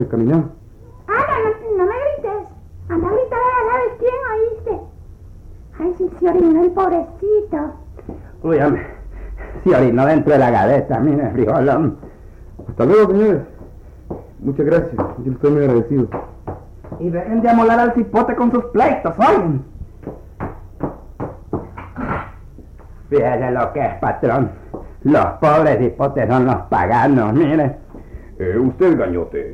El camellón. No me grites. Anda a gritar a la vez quién, ¿oíste? Ay, sí, se orinó el pobrecito. Uy, hombre, se orinó dentro de la gaveta, mire, frijolón. Hasta luego, señores. Muchas gracias. Yo estoy muy agradecido. Y dejen de amolar al cipote con sus pleitos, ¿oyen? Fíjese lo que es, patrón. Los pobres cipotes son los paganos, mire. Usted, gañote,